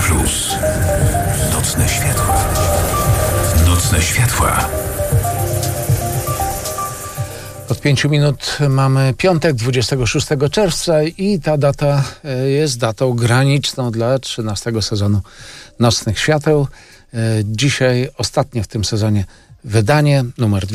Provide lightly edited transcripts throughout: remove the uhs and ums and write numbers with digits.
Plus. Nocne światła. Nocne światła. Od 5 minut mamy piątek, 26 czerwca i ta data jest datą graniczną dla 13 sezonu Nocnych Świateł. Dzisiaj ostatnie w tym sezonie wydanie, numer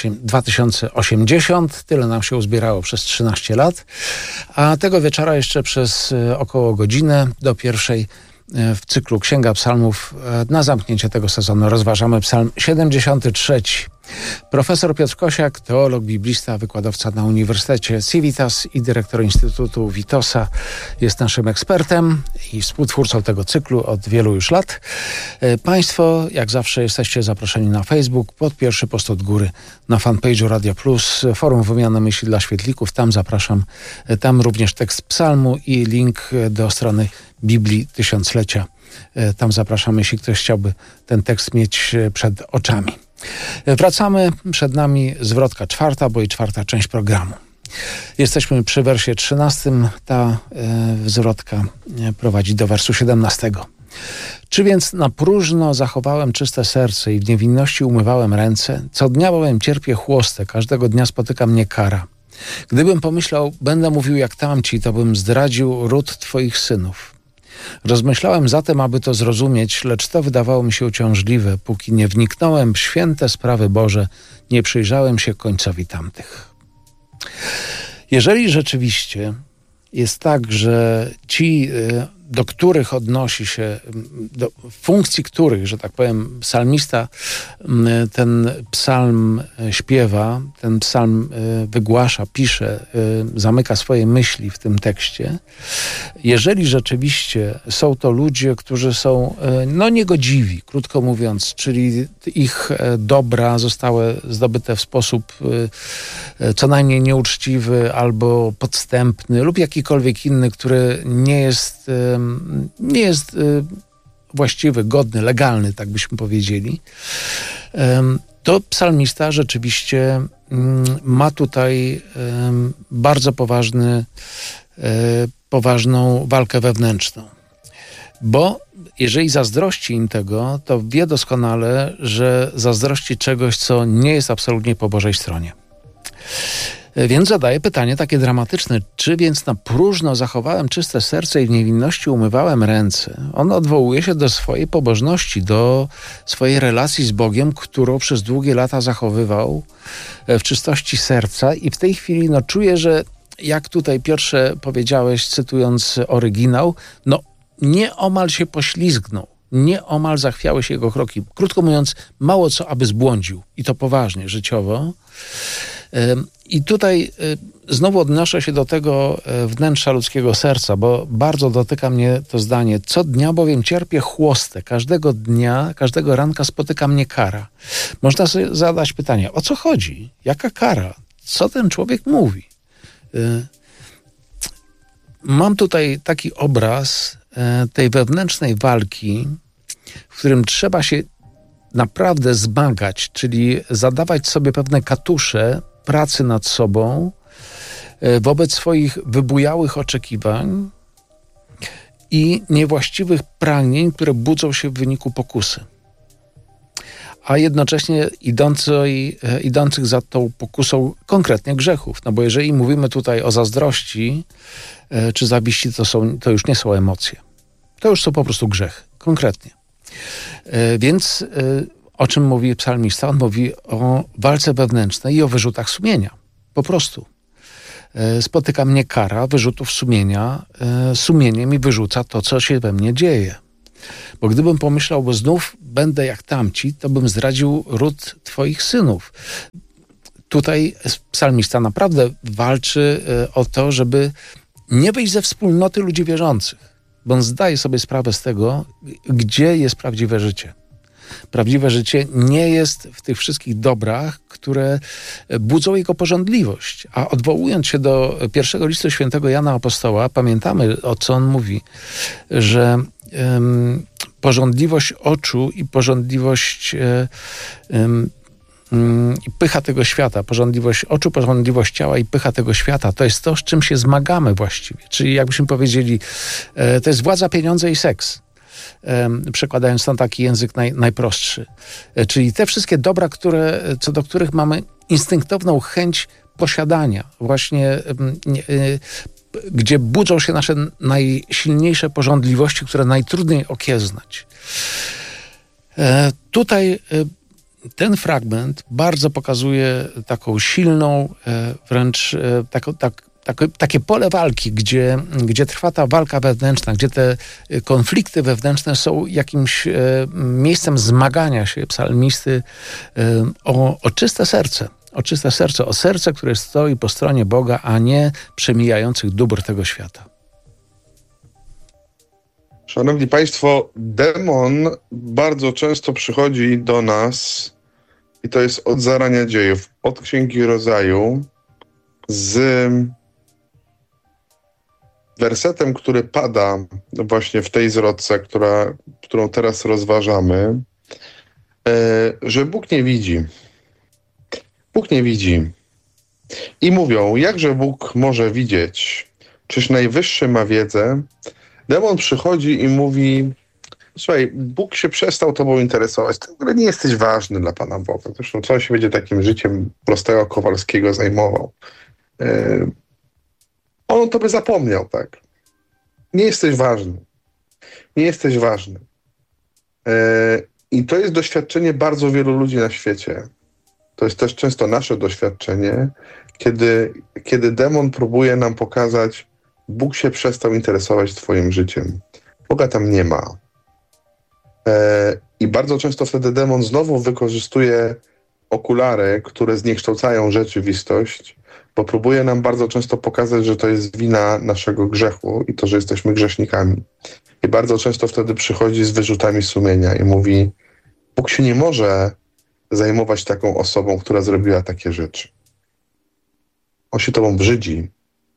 2080. Tyle nam się uzbierało przez 13 lat. A tego wieczora jeszcze przez około godzinę do pierwszej w cyklu Księga Psalmów na zamknięcie tego sezonu rozważamy Psalm 73. Profesor Piotr Kosiak, teolog, biblista, wykładowca na Uniwersytecie Civitas i dyrektor Instytutu Witosa jest naszym ekspertem i współtwórcą tego cyklu od wielu już lat. Państwo, jak zawsze, jesteście zaproszeni na Facebook, pod pierwszy post od góry, na fanpage'u Radio Plus, forum Wymiany Myśli dla Świetlików. Tam zapraszam, tam również tekst psalmu i link do strony Biblii Tysiąclecia. Tam zapraszam, jeśli ktoś chciałby ten tekst mieć przed oczami. Wracamy, przed nami zwrotka czwarta, bo i czwarta część programu. Jesteśmy przy wersie 13. Ta zwrotka prowadzi do wersu 17. Czy więc na próżno zachowałem czyste serce i w niewinności umywałem ręce? Co dnia bowiem cierpię chłostę, każdego dnia spotyka mnie kara. Gdybym pomyślał, będę mówił jak tamci, to bym zdradził ród Twoich synów. Rozmyślałem zatem, aby to zrozumieć, lecz to wydawało mi się uciążliwe, póki nie wniknąłem w święte sprawy Boże, nie przyjrzałem się końcowi tamtych. Jeżeli rzeczywiście jest tak, że ci, do których odnosi się, do funkcji których, że tak powiem, psalmista ten psalm śpiewa, ten psalm wygłasza, pisze, zamyka swoje myśli w tym tekście. Jeżeli rzeczywiście są to ludzie, którzy są niegodziwi, krótko mówiąc, czyli ich dobra zostały zdobyte w sposób co najmniej nieuczciwy albo podstępny lub jakikolwiek inny, który nie jest właściwy, godny, legalny, tak byśmy powiedzieli, to psalmista rzeczywiście ma tutaj bardzo poważną walkę wewnętrzną. Bo jeżeli zazdrości im tego, to wie doskonale, że zazdrości czegoś, co nie jest absolutnie po Bożej stronie. Więc zadaję pytanie takie dramatyczne. Czy więc na próżno zachowałem czyste serce i w niewinności umywałem ręce? On odwołuje się do swojej pobożności, do swojej relacji z Bogiem, którą przez długie lata zachowywał w czystości serca i w tej chwili czuje, że jak tutaj Piotrze powiedziałeś, cytując oryginał, nieomal się poślizgnął. Nieomal zachwiały się jego kroki. Krótko mówiąc, mało co, aby zbłądził. I to poważnie, życiowo. I tutaj znowu odnoszę się do tego wnętrza ludzkiego serca, bo bardzo dotyka mnie to zdanie. Co dnia bowiem cierpię chłostę. Każdego dnia, każdego ranka spotyka mnie kara. Można sobie zadać pytanie, o co chodzi? Jaka kara? Co ten człowiek mówi? Mam tutaj taki obraz tej wewnętrznej walki, w którym trzeba się naprawdę zmagać, czyli zadawać sobie pewne katusze pracy nad sobą wobec swoich wybujałych oczekiwań i niewłaściwych pragnień, które budzą się w wyniku pokusy. A jednocześnie idących za tą pokusą konkretnie grzechów. Bo jeżeli mówimy tutaj o zazdrości czy zawiści, to już nie są emocje. To już są po prostu grzechy. Konkretnie. Więc o czym mówi psalmista? On mówi o walce wewnętrznej i o wyrzutach sumienia. Po prostu. Spotyka mnie kara wyrzutów sumienia. Sumienie mi wyrzuca to, co się we mnie dzieje. Bo gdybym pomyślał, bo znów będę jak tamci, to bym zdradził ród Twoich synów. Tutaj psalmista naprawdę walczy o to, żeby nie wyjść ze wspólnoty ludzi wierzących. Bo on zdaje sobie sprawę z tego, gdzie jest prawdziwe życie. Prawdziwe życie nie jest w tych wszystkich dobrach, które budzą jego pożądliwość. A odwołując się do pierwszego listu świętego Jana Apostoła, pamiętamy, o co on mówi, że pożądliwość oczu i pożądliwość i pycha tego świata, pożądliwość oczu, pożądliwość ciała i pycha tego świata, to jest to, z czym się zmagamy właściwie. Czyli jakbyśmy powiedzieli, to jest władza, pieniądze i seks. przekładając na taki język najprostszy. Czyli te wszystkie dobra, co do których mamy instynktowną chęć posiadania, właśnie gdzie budzą się nasze najsilniejsze pożądliwości, które najtrudniej okiełznać. Tutaj ten fragment bardzo pokazuje taką silną, wręcz takie pole walki, gdzie trwa ta walka wewnętrzna, gdzie te konflikty wewnętrzne są jakimś miejscem zmagania się psalmisty o czyste serce. O czyste serce, o serce, które stoi po stronie Boga, a nie przemijających dóbr tego świata. Szanowni Państwo, demon bardzo często przychodzi do nas i to jest od zarania dziejów, od Księgi Rodzaju, z wersetem, który pada właśnie w tej zwrotce, którą teraz rozważamy, że Bóg nie widzi. Bóg nie widzi. I mówią, jakże Bóg może widzieć? Czyż Najwyższy ma wiedzę? Demon przychodzi i mówi, słuchaj, Bóg się przestał tobą interesować. Ty w ogóle nie jesteś ważny dla Pana Boga. Zresztą co on się będzie takim życiem prostego Kowalskiego zajmował? On o tobie zapomniał, tak? Nie jesteś ważny. Nie jesteś ważny. I to jest doświadczenie bardzo wielu ludzi na świecie. To jest też często nasze doświadczenie, kiedy demon próbuje nam pokazać, Bóg się przestał interesować twoim życiem. Boga tam nie ma. I bardzo często wtedy demon znowu wykorzystuje okulary, które zniekształcają rzeczywistość, bo próbuje nam bardzo często pokazać, że to jest wina naszego grzechu i to, że jesteśmy grzesznikami. I bardzo często wtedy przychodzi z wyrzutami sumienia i mówi, Bóg się nie może zajmować taką osobą, która zrobiła takie rzeczy. On się tobą brzydzi.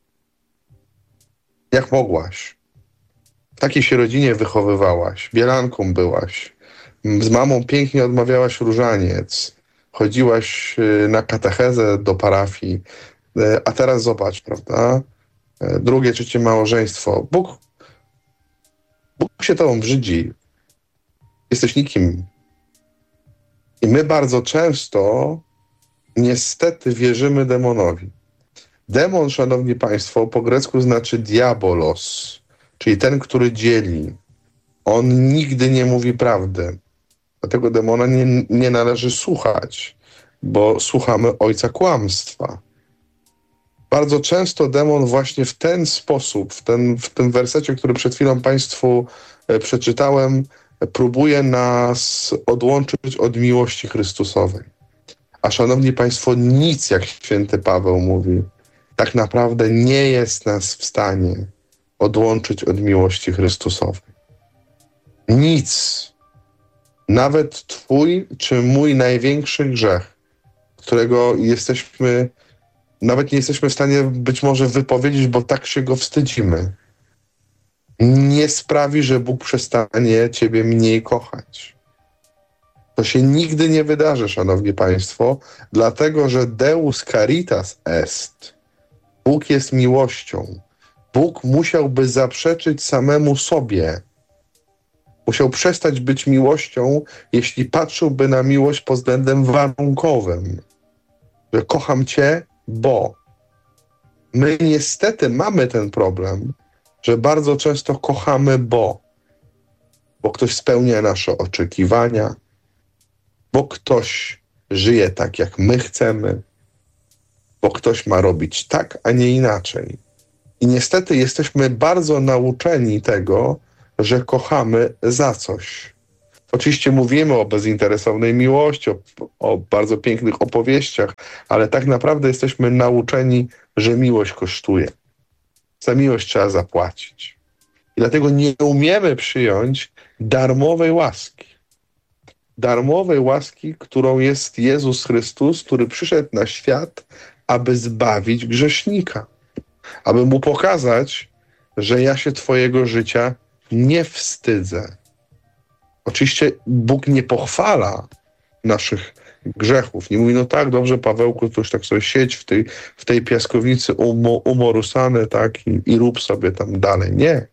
Jak mogłaś? W takiej się rodzinie wychowywałaś, bielanką byłaś, z mamą pięknie odmawiałaś różaniec, chodziłaś na katechezę do parafii, a teraz zobacz, prawda? Drugie, trzecie małżeństwo. Bóg się tobą brzydzi. Jesteś nikim. I my bardzo często niestety wierzymy demonowi. Demon, szanowni państwo, po grecku znaczy diabolos, czyli ten, który dzieli. On nigdy nie mówi prawdy. Dlatego demona nie należy słuchać, bo słuchamy ojca kłamstwa. Bardzo często demon właśnie w ten sposób, w tym wersecie, który przed chwilą państwu przeczytałem, próbuje nas odłączyć od miłości Chrystusowej. A szanowni państwo, nic, jak święty Paweł mówi, tak naprawdę nie jest nas w stanie odłączyć od miłości Chrystusowej. Nic. Nawet twój czy mój największy grzech, którego nawet nie jesteśmy w stanie być może wypowiedzieć, bo tak się go wstydzimy, nie sprawi, że Bóg przestanie ciebie mniej kochać. To się nigdy nie wydarzy, szanowni państwo, dlatego, że Deus caritas est. Bóg jest miłością. Bóg musiałby zaprzeczyć samemu sobie. Musiał przestać być miłością, jeśli patrzyłby na miłość pod względem warunkowym. Że kocham cię, bo. My niestety mamy ten problem, że bardzo często kochamy, bo ktoś spełnia nasze oczekiwania, bo ktoś żyje tak, jak my chcemy, bo ktoś ma robić tak, a nie inaczej. I niestety jesteśmy bardzo nauczeni tego, że kochamy za coś. Oczywiście mówimy o bezinteresownej miłości, o bardzo pięknych opowieściach, ale tak naprawdę jesteśmy nauczeni, że miłość kosztuje. Za miłość trzeba zapłacić. I dlatego nie umiemy przyjąć darmowej łaski. Darmowej łaski, którą jest Jezus Chrystus, który przyszedł na świat, aby zbawić grzesznika. Aby mu pokazać, że ja się twojego życia nie wstydzę. Oczywiście Bóg nie pochwala naszych grzechów. Nie mówi, no tak, dobrze, Pawełku, to już tak sobie siedź w tej piaskownicy umorusany, tak, i rób sobie tam dalej. Nie.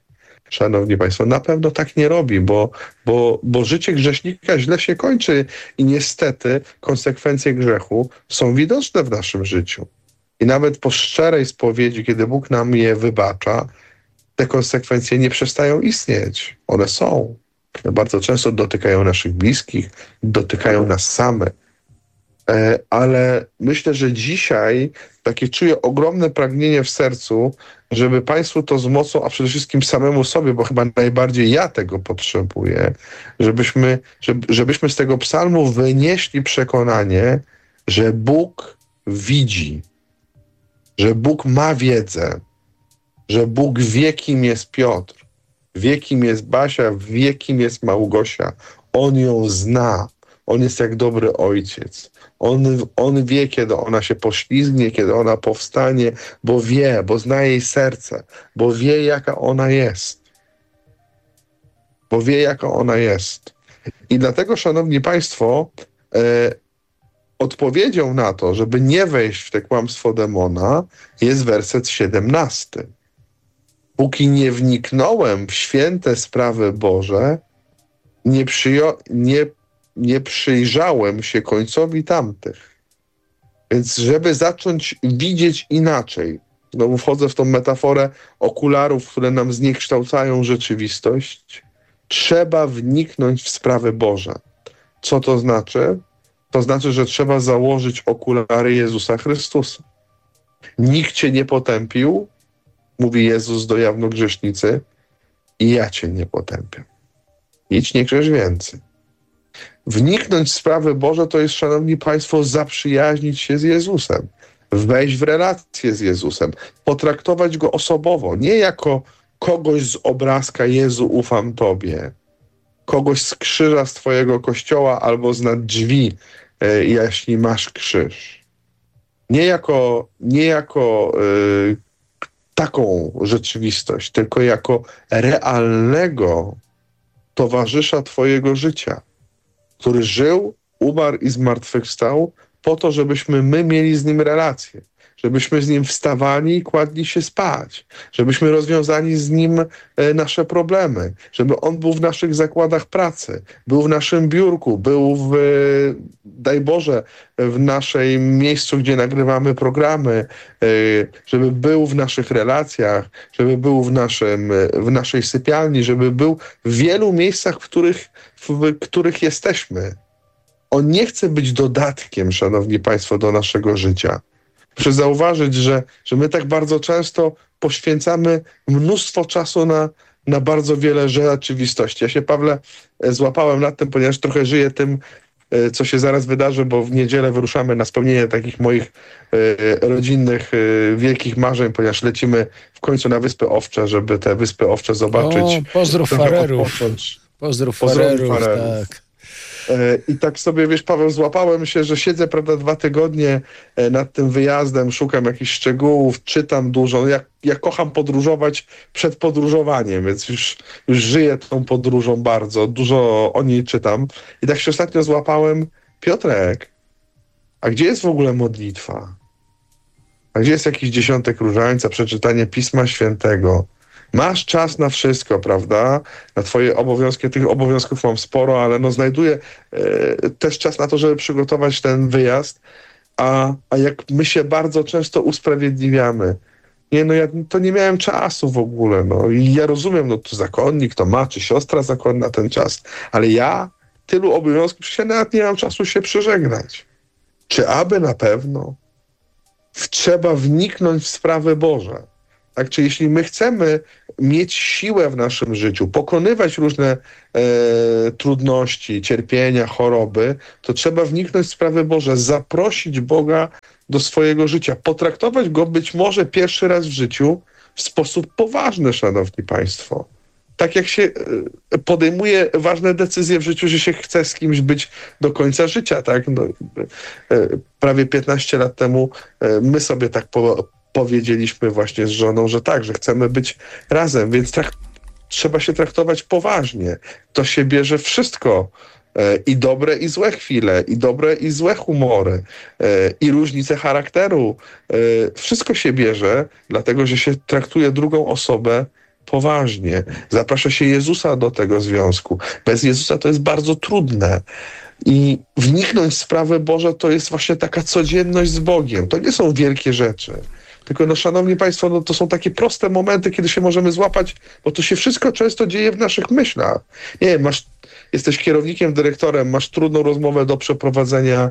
Szanowni Państwo, na pewno tak nie robi, bo życie grzesznika źle się kończy i niestety konsekwencje grzechu są widoczne w naszym życiu. I nawet po szczerej spowiedzi, kiedy Bóg nam je wybacza, te konsekwencje nie przestają istnieć. One są. Bardzo często dotykają naszych bliskich, dotykają nas samych. Ale myślę, że dzisiaj takie czuję ogromne pragnienie w sercu, żeby Państwu to z mocą, a przede wszystkim samemu sobie, bo chyba najbardziej ja tego potrzebuję, żebyśmy z tego psalmu wynieśli przekonanie, że Bóg widzi, że Bóg ma wiedzę, że Bóg wie, kim jest Piotr, wie, kim jest Basia, wie, kim jest Małgosia. On ją zna. On jest jak dobry ojciec. On wie, kiedy ona się poślizgnie, kiedy ona powstanie, bo wie, bo zna jej serce, bo wie, jaka ona jest. Bo wie, jaka ona jest. I dlatego, szanowni Państwo, odpowiedzią na to, żeby nie wejść w te kłamstwo demona, jest werset 17. Póki nie wniknąłem w święte sprawy Boże, nie przyjrzałem się końcowi tamtych. Więc żeby zacząć widzieć inaczej, znowu wchodzę w tą metaforę okularów, które nam zniekształcają rzeczywistość, trzeba wniknąć w sprawy Boże. Co to znaczy? To znaczy, że trzeba założyć okulary Jezusa Chrystusa. Nikt cię nie potępił, mówi Jezus do jawnogrzesznicy, i ja cię nie potępię. Idź, nie grzesz więcej. Wniknąć w sprawy Boże to jest, szanowni Państwo, zaprzyjaźnić się z Jezusem, wejść w relację z Jezusem, potraktować Go osobowo, nie jako kogoś z obrazka Jezu, ufam Tobie, kogoś z krzyża z Twojego kościoła albo z nad drzwi, jeśli masz krzyż. Nie jako taką rzeczywistość, tylko jako realnego towarzysza Twojego życia, który żył, umarł i zmartwychwstał po to, żebyśmy my mieli z Nim relację, żebyśmy z Nim wstawali i kładli się spać, żebyśmy rozwiązali z Nim nasze problemy, żeby On był w naszych zakładach pracy, był w naszym biurku, był daj Boże, w naszym miejscu, gdzie nagrywamy programy, żeby był w naszych relacjach, żeby był w naszej sypialni, żeby był w wielu miejscach, w których jesteśmy. On nie chce być dodatkiem, szanowni Państwo, do naszego życia. Proszę zauważyć, że my tak bardzo często poświęcamy mnóstwo czasu na bardzo wiele rzeczywistości. Ja się, Pawle, złapałem nad tym, ponieważ trochę żyję tym, co się zaraz wydarzy, bo w niedzielę wyruszamy na spełnienie takich moich rodzinnych, wielkich marzeń, ponieważ lecimy w końcu na Wyspy Owcze, żeby te Wyspy Owcze zobaczyć. O, pozdrów farerów. Pozdrów farerów, tak. I tak sobie, wiesz, Paweł, złapałem się, że siedzę, prawda, 2 tygodnie nad tym wyjazdem, szukam jakichś szczegółów, czytam dużo. Ja kocham podróżować przed podróżowaniem, więc już żyję tą podróżą bardzo, dużo o niej czytam. I tak się ostatnio złapałem, Piotrek, a gdzie jest w ogóle modlitwa? A gdzie jest jakiś 10 różańca, przeczytanie Pisma Świętego? Masz czas na wszystko, prawda? Na twoje obowiązki. Tych obowiązków mam sporo, ale znajduję też czas na to, żeby przygotować ten wyjazd. A jak my się bardzo często usprawiedliwiamy. Ja to nie miałem czasu w ogóle. I ja rozumiem, tu zakonnik to ma, czy siostra zakonna ten czas. Ale ja tylu obowiązków, przecież ja nawet nie mam czasu się przyżegnać. Czy aby na pewno? Trzeba wniknąć w sprawy Boże. Tak, czy jeśli my chcemy mieć siłę w naszym życiu, pokonywać różne trudności, cierpienia, choroby, to trzeba wniknąć w sprawy Boże, zaprosić Boga do swojego życia, potraktować Go być może pierwszy raz w życiu w sposób poważny, szanowni Państwo. Tak jak się podejmuje ważne decyzje w życiu, że się chce z kimś być do końca życia, tak? Prawie 15 lat temu my sobie tak powiedzieliśmy właśnie z żoną, że tak, że chcemy być razem, więc trzeba się traktować poważnie. To się bierze wszystko. I dobre, i złe chwile, i dobre, i złe humory, i różnice charakteru. Wszystko się bierze, dlatego że się traktuje drugą osobę poważnie. Zaprasza się Jezusa do tego związku. Bez Jezusa to jest bardzo trudne. I wniknąć w sprawy Boże to jest właśnie taka codzienność z Bogiem. To nie są wielkie rzeczy. Tylko, szanowni państwo, to są takie proste momenty, kiedy się możemy złapać, bo to się wszystko często dzieje w naszych myślach. Nie wiem, jesteś kierownikiem, dyrektorem, masz trudną rozmowę do przeprowadzenia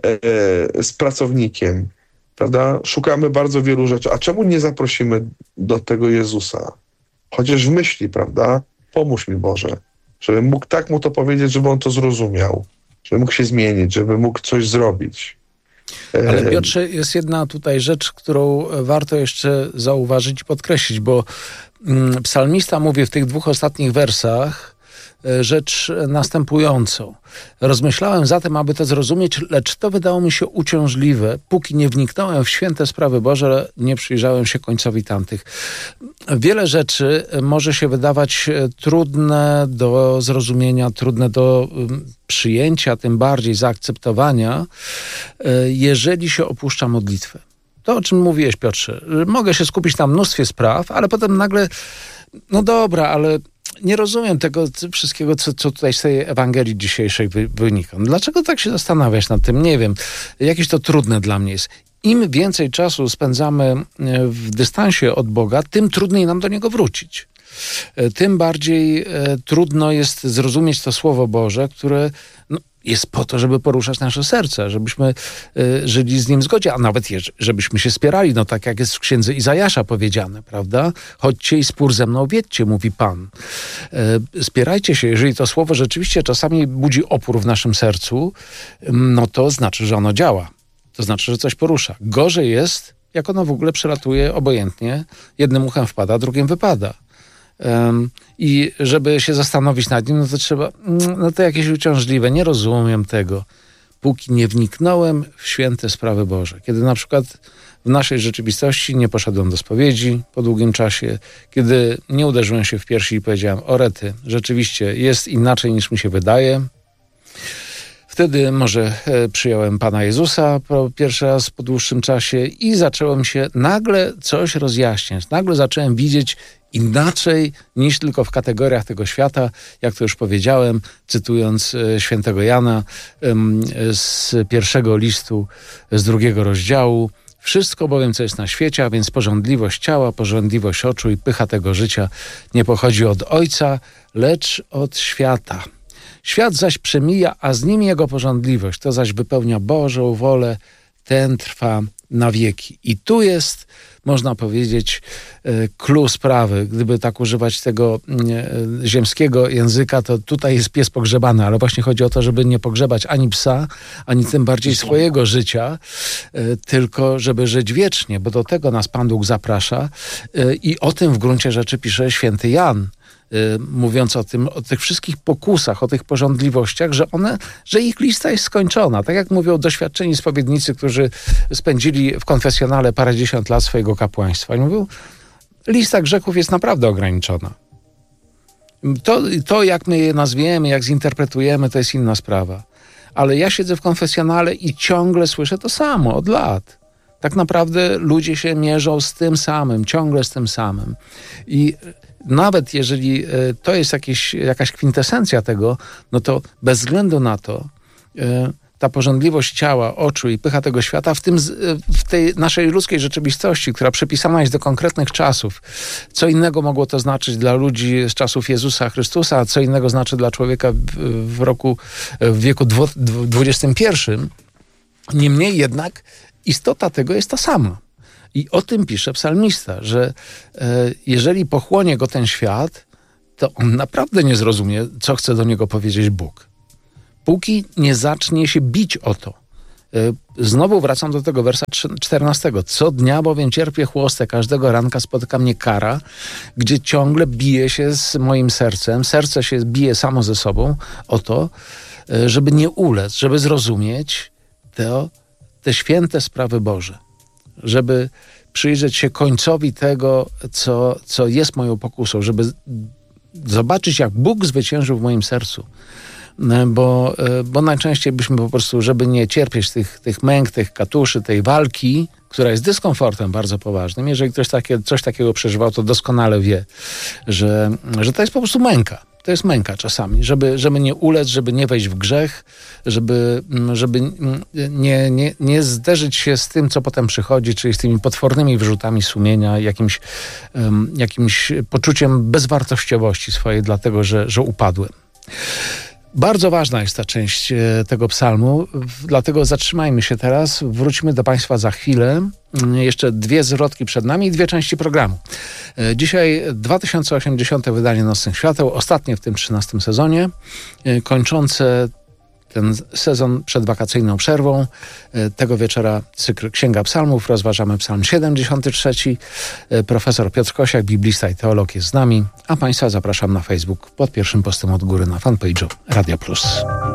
z pracownikiem, prawda? Szukamy bardzo wielu rzeczy. A czemu nie zaprosimy do tego Jezusa? Chociaż w myśli, prawda? Pomóż mi, Boże, żebym mógł tak mu to powiedzieć, żeby on to zrozumiał, żeby mógł się zmienić, żeby mógł coś zrobić. Ale Piotrze, jest jedna tutaj rzecz, którą warto jeszcze zauważyć i podkreślić, bo psalmista mówi w tych 2 ostatnich wersach rzecz następującą. Rozmyślałem zatem, aby to zrozumieć, lecz to wydało mi się uciążliwe. Póki nie wniknąłem w święte sprawy Boże, nie przyjrzałem się końcowi tamtych. Wiele rzeczy może się wydawać trudne do zrozumienia, trudne do przyjęcia, tym bardziej zaakceptowania, jeżeli się opuszcza modlitwę. To, o czym mówiłeś, Piotrze. Mogę się skupić na mnóstwie spraw, ale potem nagle, no dobra, ale nie rozumiem tego wszystkiego, co tutaj z tej Ewangelii dzisiejszej wynika. Dlaczego tak się zastanawiać nad tym? Nie wiem. Jakieś to trudne dla mnie jest. Im więcej czasu spędzamy w dystansie od Boga, tym trudniej nam do Niego wrócić. Tym bardziej trudno jest zrozumieć to Słowo Boże, które jest po to, żeby poruszać nasze serce, żebyśmy żyli z Nim w zgodzie, a nawet żebyśmy się spierali, tak jak jest w księdze Izajasza powiedziane, prawda? Chodźcie i spór ze mną wiedźcie, mówi Pan. Spierajcie się, jeżeli to słowo rzeczywiście czasami budzi opór w naszym sercu, to znaczy, że ono działa. To znaczy, że coś porusza. Gorzej jest, jak ono w ogóle przelatuje obojętnie, jednym uchem wpada, drugim wypada. I żeby się zastanowić nad nim, to trzeba, to jakieś uciążliwe, nie rozumiem tego. Póki nie wniknąłem w święte sprawy Boże. Kiedy na przykład w naszej rzeczywistości nie poszedłem do spowiedzi po długim czasie, kiedy nie uderzyłem się w piersi i powiedziałem, o rety, rzeczywiście jest inaczej niż mi się wydaje. Wtedy może przyjąłem Pana Jezusa pierwszy raz po dłuższym czasie i zacząłem się nagle coś rozjaśniać. Nagle zacząłem widzieć inaczej niż tylko w kategoriach tego świata, jak to już powiedziałem, cytując świętego Jana z 1 listu, z 2 rozdziału. Wszystko bowiem, co jest na świecie, a więc pożądliwość ciała, pożądliwość oczu i pycha tego życia, nie pochodzi od Ojca, lecz od świata. Świat zaś przemija, a z nim jego pożądliwość. To zaś wypełnia Bożą wolę, ten trwa na wieki. I tu jest, można powiedzieć, clou sprawy. Gdyby tak używać tego ziemskiego języka, to tutaj jest pies pogrzebany, ale właśnie chodzi o to, żeby nie pogrzebać ani psa, ani tym bardziej swojego życia, tylko żeby żyć wiecznie, bo do tego nas Pan Bóg zaprasza i o tym w gruncie rzeczy pisze święty Jan, mówiąc o tych wszystkich pokusach, o tych pożądliwościach, że ich lista jest skończona. Tak jak mówią doświadczeni spowiednicy, którzy spędzili w konfesjonale parędziesiąt lat swojego kapłaństwa. I mówią, lista grzechów jest naprawdę ograniczona. To, jak my je nazwiemy, jak zinterpretujemy, to jest inna sprawa. Ale ja siedzę w konfesjonale i ciągle słyszę to samo od lat. Tak naprawdę ludzie się mierzą z tym samym, ciągle z tym samym. I nawet jeżeli to jest jakaś kwintesencja tego, to bez względu na to ta pożądliwość ciała, oczu i pycha tego świata w tej naszej ludzkiej rzeczywistości, która przypisana jest do konkretnych czasów. Co innego mogło to znaczyć dla ludzi z czasów Jezusa Chrystusa, a co innego znaczy dla człowieka w wieku XXI. Niemniej jednak istota tego jest ta sama. I o tym pisze psalmista, że jeżeli pochłonie go ten świat, to on naprawdę nie zrozumie, co chce do niego powiedzieć Bóg. Póki nie zacznie się bić o to. Znowu wracam do tego wersa 14. Co dnia bowiem cierpię chłostę, każdego ranka spotyka mnie kara, gdzie ciągle bije się z moim sercem. Serce się bije samo ze sobą o to, żeby nie ulec, żeby zrozumieć te święte sprawy Boże. Żeby przyjrzeć się końcowi tego, co jest moją pokusą, żeby zobaczyć, jak Bóg zwyciężył w moim sercu. bo najczęściej byśmy po prostu, żeby nie cierpieć tych męk, tych katuszy, tej walki, która jest dyskomfortem bardzo poważnym. Jeżeli ktoś coś takiego przeżywał, to doskonale wie, że to jest po prostu męka. To jest męka czasami, żeby nie ulec, żeby nie wejść w grzech, żeby nie zderzyć się z tym, co potem przychodzi, czyli z tymi potwornymi wyrzutami sumienia, jakimś poczuciem bezwartościowości swojej, dlatego że upadłem. Bardzo ważna jest ta część tego psalmu, dlatego zatrzymajmy się teraz, wróćmy do Państwa za chwilę. Jeszcze 2 zwrotki przed nami i 2 części programu. Dzisiaj 2080. wydanie Nocnych Świateł, ostatnie w tym 13. sezonie, kończące ten sezon przed wakacyjną przerwą. Tego wieczora cykl Księga Psalmów. Rozważamy psalm 73. Profesor Piotr Kosiak, biblista i teolog jest z nami, a Państwa zapraszam na Facebook pod pierwszym postem od góry na fanpage'u Radio Plus.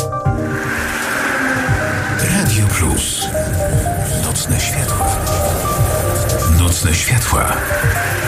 Radio Plus. Nocne światła. Nocne światła.